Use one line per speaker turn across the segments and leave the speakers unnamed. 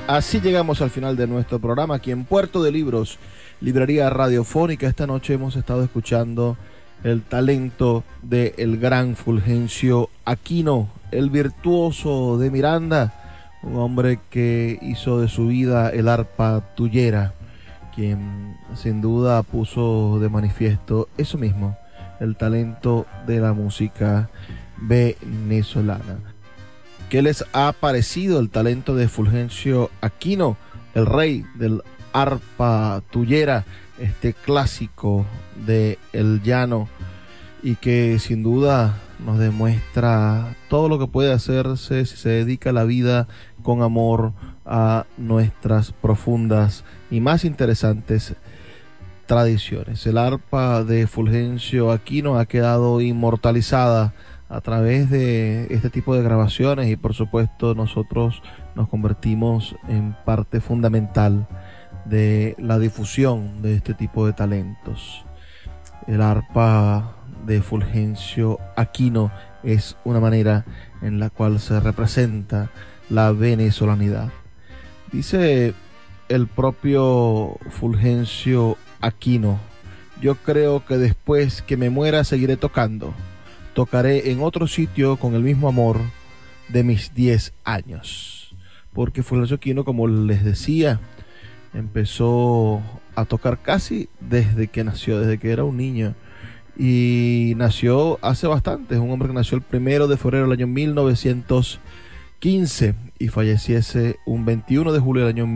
Así llegamos al final de nuestro programa aquí en Puerto de Libros, librería radiofónica. Esta noche hemos estado escuchando el talento del gran Fulgencio Aquino, el virtuoso de Miranda, un hombre que hizo de su vida el arpa tuyera, quien sin duda puso de manifiesto eso mismo, el talento de la música venezolana. ¿Qué les ha parecido el talento de Fulgencio Aquino, el rey del arpa tuyera, este clásico de El Llano, y que sin duda nos demuestra todo lo que puede hacerse si se dedica la vida con amor a nuestras profundas y más interesantes tradiciones? El arpa de Fulgencio Aquino ha quedado inmortalizada a través de este tipo de grabaciones y por supuesto nosotros nos convertimos en parte fundamental de la difusión de este tipo de talentos. El arpa de Fulgencio Aquino es una manera en la cual se representa la venezolanidad. Dice el propio Fulgencio Aquino: yo creo que después que me muera seguiré tocando. Tocaré en otro sitio con el mismo amor de mis 10 años. Porque Fulgencio Aquino, como les decía, empezó a tocar casi desde que nació, desde que era un niño. Y nació hace bastante. Es un hombre que nació el 1 de febrero del año 1915 y falleciese un 21 de julio del año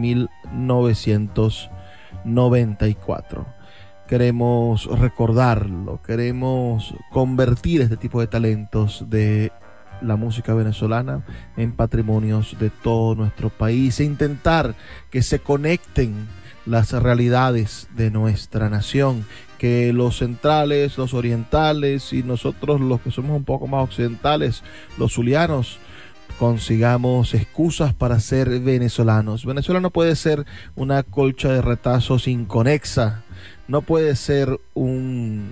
1994. Queremos recordarlo, queremos convertir este tipo de talentos de la música venezolana en patrimonios de todo nuestro país e intentar que se conecten las realidades de nuestra nación, que los centrales, los orientales y nosotros los que somos un poco más occidentales, los zulianos, consigamos excusas para ser venezolanos. Venezuela no puede ser una colcha de retazos inconexa, no puede ser un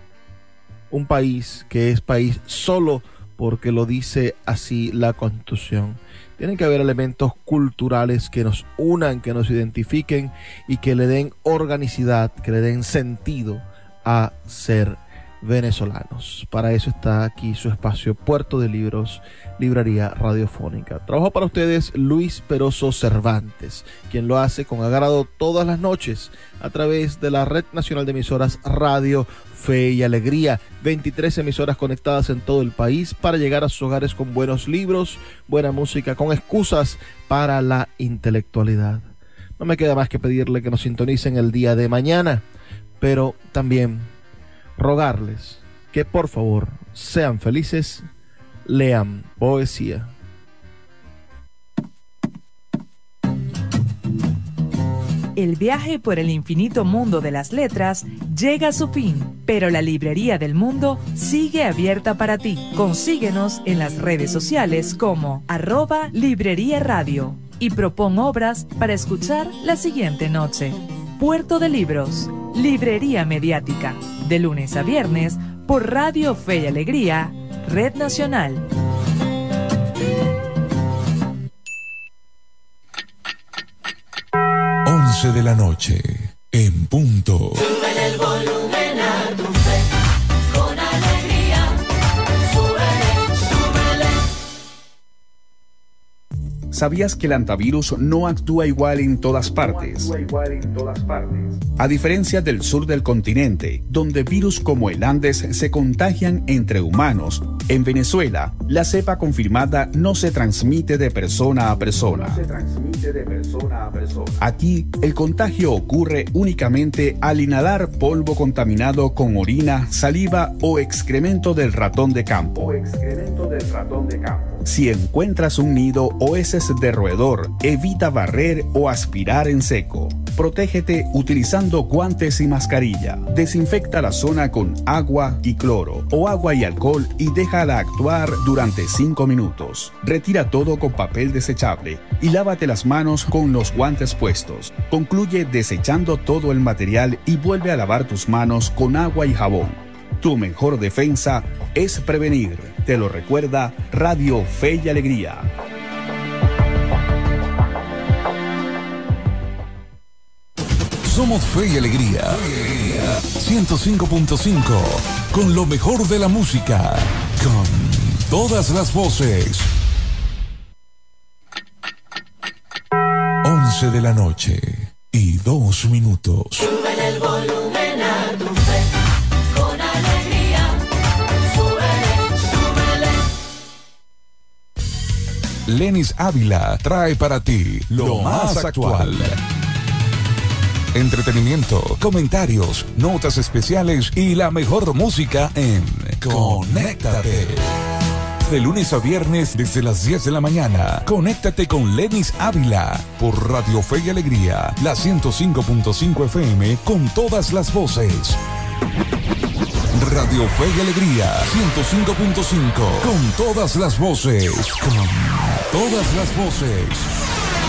país que es país solo porque lo dice así la Constitución. Tienen que haber elementos culturales que nos unan, que nos identifiquen y que le den organicidad, que le den sentido a ser venezolanos. Para eso está aquí su espacio Puerto de Libros, librería radiofónica. Trabajo para ustedes Luis Peroso Cervantes, quien lo hace con agrado todas las noches a través de la Red Nacional de Emisoras Radio Fe y Alegría, 23 emisoras conectadas en todo el país para llegar a sus hogares con buenos libros, buena música, con excusas para la intelectualidad. No me queda más que pedirle que nos sintonicen el día de mañana, pero también rogarles que por favor sean felices, lean poesía.
El viaje por el infinito mundo de las letras llega a su fin, pero la librería del mundo sigue abierta para ti. Consíguenos en las redes sociales como @librería radio y propon obras para escuchar la siguiente noche. Puerto de Libros, librería mediática, de lunes a viernes por Radio Fe y Alegría, Red Nacional.
De la noche, en punto.
Súbele el volumen a tu fe, con alegría. Súbele, súbele.
¿Sabías que el antivirus no actúa igual en todas partes? A diferencia del sur del continente, donde virus como el Andes se contagian entre humanos, en Venezuela, la cepa confirmada no se transmite de persona a persona. Aquí, el contagio ocurre únicamente al inhalar polvo contaminado con orina, saliva o excremento del ratón de campo. Si encuentras un nido o heces de roedor, evita barrer o aspirar en seco. Protégete utilizando guantes y mascarilla. Desinfecta la zona con agua y cloro o agua y alcohol y déjala actuar durante 5 minutos. Retira todo con papel desechable y lávate las manos con los guantes puestos. Concluye desechando todo el material y vuelve a lavar tus manos con agua y jabón. Tu mejor defensa es prevenir. Te lo recuerda Radio Fe y Alegría.
Somos Fe y Alegría. 105.5. Con lo mejor de la música. Con todas las voces. 11 de la noche y 2 minutos.
Súbele el volumen a tu fe, con alegría. Súbele, súbele.
Lenis Ávila trae para ti lo más actual. Entretenimiento, comentarios, notas especiales y la mejor música en Conéctate. De lunes a viernes desde las 10 de la mañana. Conéctate con Lenis Ávila por Radio Fe y Alegría, la 105.5 FM con todas las voces. Radio Fe y Alegría, 105.5 con todas las voces. Con todas las voces.